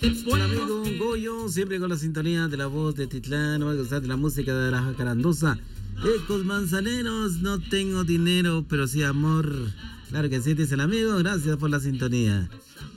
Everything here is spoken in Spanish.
Hola amigo Goyo, siempre con la sintonía de la voz de Titlán, no me gusta de la música de la jacarandosa. Ecos manzaneros, no tengo dinero, pero sí amor. Claro que sí, dice el amigo, gracias por la sintonía.